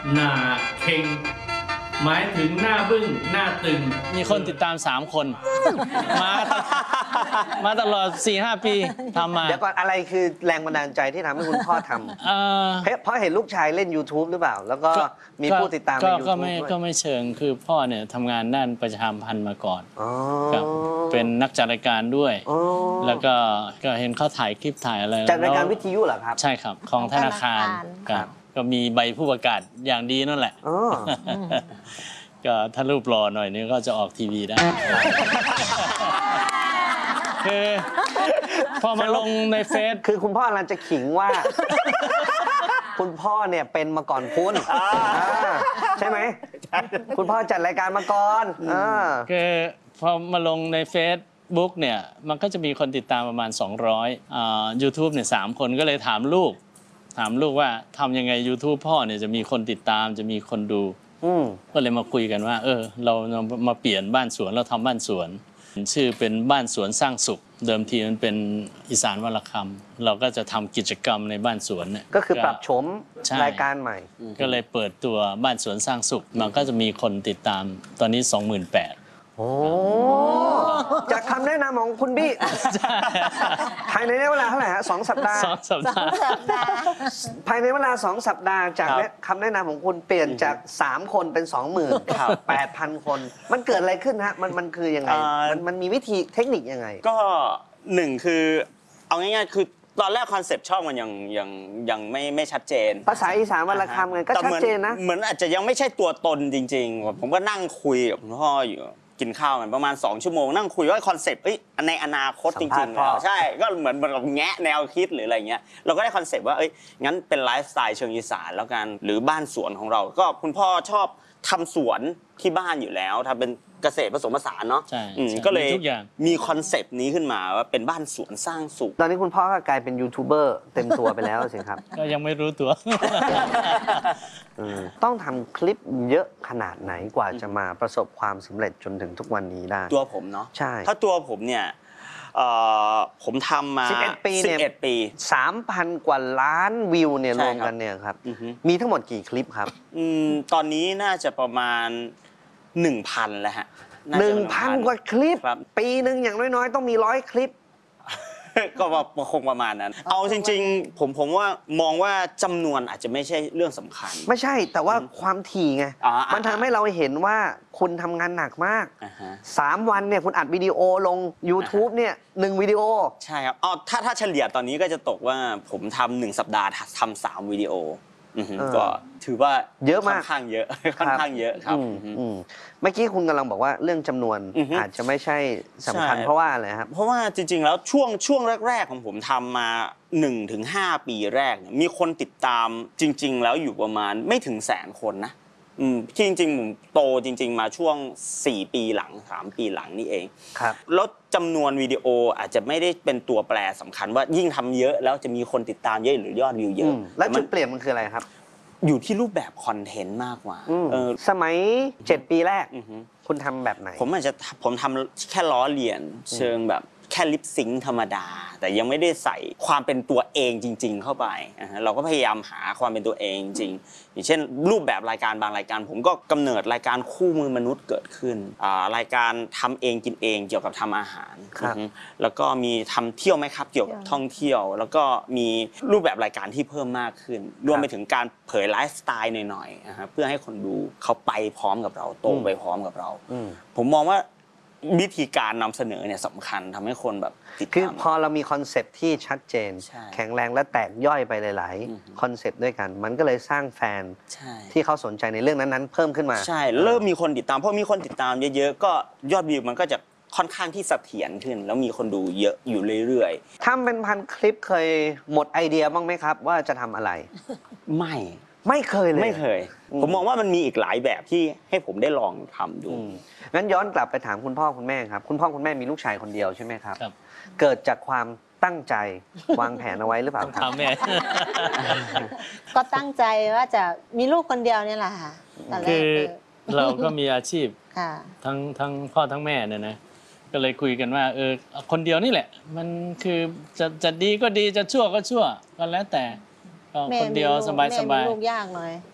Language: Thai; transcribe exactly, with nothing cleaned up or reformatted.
หน้าเข่งหมายถึงหน้าบึ้งหน้าตึงมีคนติดตามสามคนมามาตลอด สี่ห้า ปีทำมาเดี๋ยวก่อนอะไรคือแรงบันดาลใจที่ทำให้คุณพ่อทำเพราะเห็นลูกชายเล่น YouTube หรือเปล่าแล้วก็มีผู้ติดตามใน YouTube ก็ไม่ก็ไม่เชิงคือพ่อเนี่ยทำงานด้านประชาสัมพันธ์มาก่อนเป็นนักจัดรายการด้วยแล้วก็ก็เห็นเขาถ่ายคลิปถ่ายอะไรจัดรายการวิทยุเหรอครับใช่ครับของธนาคารก็มีใบผู้ประกาศอย่างดีนั่นแหละก็ถ้ารูปหล่อหน่อยนี่ก็จะออกทีวีได้คือพอมาลงในเฟซคือคุณพ่อเราจะขิงว่าคุณพ่อเนี่ยเป็นมาก่อนคุณใช่ไหมคุณพ่อจัดรายการมาก่อนคือพอมาลงในเฟซบุ๊กเนี่ยมันก็จะมีคนติดตามประมาณสองร้อยอ่า YouTube เนี่ยสามคนก็เลยถามลูกถามลูกว่าทำยังไง YouTube พ่อเนี่ยจะมีคนติดตามจะมีคนดูก็เลยมาคุยกันว่าเออเรามาเปลี่ยนบ้านสวนเราทำบ้านสวนชื่อเป็นบ้านสวนสร้างสุขเดิมทีมันเป็นอีสานวรรณคำเราก็จะทำกิจกรรมในบ้านสวนเนี่ยก็คือปรับโฉมรายการใหม่ก็เลยเปิดตัวบ้านสวนสร้างสุขมันก็จะมีคนติดตามตอนนี้ สองหมื่นแปดพันโอ้จากคำแนะนำของคุณบี้ภายในเวลาเท่าไหร่ฮะสองสัปดาห์สองสัปดาห์ภายในเวลาสองสัปดาห์จากคำแนะนำของคุณเปลี่ยนจากสามคนเป็นสองหมื่นแปดพันคนมันเกิดอะไรขึ้นฮะมันมันคือยังไงมันมันมีวิธีเทคนิคยังไงก็หนึ่งคือเอาง่ายๆคือตอนแรกคอนเซปต์ช่องมันยังยังยังไม่ไม่ชัดเจนภาษาอีสานวรรณคำไงก็ชัดเจนนะเหมือนอาจจะยังไม่ใช่ตัวตนจริงๆผมก็นั่งคุยกับคุณพ่ออยู่กินข้าวกันประมาณสองชั่วโมงนั่งคุยว่าคอนเซปต์ในอนาคตจริงๆแล้วใช่ก็เหมือนแบบแงะแนวคิดหรืออะไรเงี้ยเราก็ได้คอนเซปต์ว่าเอ้ยงั้นเป็นไลฟ์สไตล์เชิงอีสานแล้วกันหรือบ้านสวนของเราก็คุณพ่อชอบทำสวนที่บ้านอยู่แล้วทำเป็นเกษตรผสมผสานเนาะก็เลยมีคอนเซปต์นี้ขึ้นมาว่าเป็นบ้านสวนสร้างสุขตอนนี้คุณพ่อก็กลายเป็นยูทูบเบอร์เต็มตัวไปแล้วสิครับก็ยังไม่รู้ตัวต้องทำคลิปเยอะขนาดไหนกว่าจะมาประสบความสำเร็จจนถึงทุกวันนี้ได้ตัวผมเนาะใช่ถ้าตัวผมเนี่ยผมทำมาสิบเอ็ดปีเนี่ยสิบเอ็ด ปีสามพัน กว่าล้านวิวเนี่ยรวมกันเนี่ยครับมีทั้งหมดกี่คลิปครับตอนนี้น่าจะประมาณ หนึ่งพัน แล้วฮะหนึ่งพัน กว่าคลิปปีหนึ่งอย่างน้อยๆต้องมีร้อยคลิปก็คงประมาณนั้นเอาจริงๆผมผมว่ามองว่าจำนวนอาจจะไม่ใช่เรื่องสำคัญไม่ใช่แต่ว่าความถี่ไงมันทำให้เราเห็นว่าคุณทำงานหนักมากสามวันเนี่ยคุณอัดวิดีโอลง YouTube เนี่ยหนึ่งวิดีโอใช่ครับอ๋อถ้าถ้าเฉลี่ยตอนนี้ก็จะตกว่าผมทำหนึ่งสัปดาห์ทำสามวิดีโอก็ถือว่าเยอะมากค่อนข้างเยอะค่อนข้างเยอะครับเมื่อกี้คุณกำลังบอกว่าเรื่องจำนวนอาจจะไม่ใช่สำคัญเพราะว่าอะไรครับเพราะว่าจริงๆแล้วช่วงช่วงแรกๆของผมทำมา หนึ่งถึงห้า ปีแรกเนี่ยมีคนติดตามจริงๆแล้วอยู่ประมาณไม่ถึงแสนคนนะที่จริงๆผมโตจริงๆมาช่วงสี่ปีหลังสามปีหลังนี่เองครับแล้วจำนวนวิดีโออาจจะไม่ได้เป็นตัวแปรสำคัญว่ายิ่งทำเยอะแล้วจะมีคนติดตามเยอะหรือยอดวิวเยอะแล้วจุดเปลี่ยนมันคืออะไรครับอยู่ที่รูปแบบคอนเทนต์มากกว่าสมัยเจ็ดปีแรกคุณทำแบบไหนผมอาจจะผมทำแค่ล้อเลียนเชิงแบบแค่ลิปซิงค์ธรรมดาแต่ยังไม่ได้ใส่ความเป็นตัวเองจริงๆเข้าไปเราก็พยายามหาความเป็นตัวเองจริงอย่างเช่นรูปแบบรายการบางรายการผมก็กำเนิดรายการคู่มือมนุษย์เกิดขึ้นรายการทำเองกินเองเกี่ยวกับทำอาหารแล้วก็มีทำเที่ยวไหมครับเกี่ยวกับท่องเที่ยวแล้วก็มีรูปแบบรายการที่เพิ่มมากขึ้นรวมไปถึงการเผยไลฟ์สไตล์หน่อยๆนะครับเพื่อให้คนดูเขาไปพร้อมกับเราโตไปพร้อมกับเราผมมองว่าวิธีการนำเสนอเนี่ยสำคัญทำให้คนแบบติดตามคือพอเรามีคอนเซปต์ที่ชัดเจนแข็งแรงและแตกย่อยไปหลายๆคอนเซปต์ด้วยกันมันก็เลยสร้างแฟนที่เขาสนใจในเรื่องนั้นๆเพิ่มขึ้นมาใช่เริ่มมีคนติดตามเพราะมีคนติดตามเยอะๆก็ยอดวิวมันก็จะค่อนข้างที่เสถียรขึ้นแล้วมีคนดูเยอะอยู่เรื่อยๆทำเป็นพันคลิปเคยหมดไอเดียบ้างไหมครับว่าจะทำอะไรไม่ไม่เคยเลยไม่เคยผมมองว่ามันมีอีกหลายแบบที่ให้ผมได้ลองทำดูงั้นย้อนกลับไปถามคุณพ่อคุณแม่ครับคุณพ่อคุณแม่มีลูกชายคนเดียวใช่ไหมครับเกิดจากความตั้งใจวางแผนเอาไว้หรือเปล่าครับแม่ก็ตั้งใจว่าจะมีลูกคนเดียวนี่แหละค่ะคือเราก็มีอาชีพทั้งทั้งพ่อทั้งแม่เนี่ยนะก็เลยคุยกันว่าเออคนเดียวนี่แหละมันคือจะจะดีก็ดีจะชั่วก็ชั่วก็แล้วแต่คนเดียวสบายสบายลูกยากหน่อย